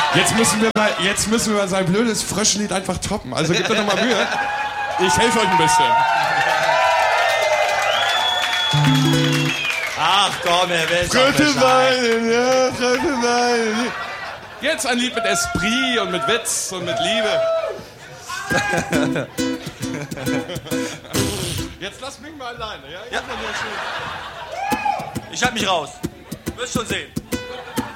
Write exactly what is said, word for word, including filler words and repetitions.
Jetzt müssen wir mal, jetzt müssen wir mal sein blödes Fröschenlied einfach toppen. Also gebt euch noch mal Mühe. Ich helfe euch ein bisschen. Ach komm, er will Fröte weinen, ja, Fröte weinen. Jetzt ein Lied mit Esprit und mit Witz und mit Liebe. Jetzt lass mich mal alleine, ja? Ja. Ich hab mich raus. Wirst schon sehen.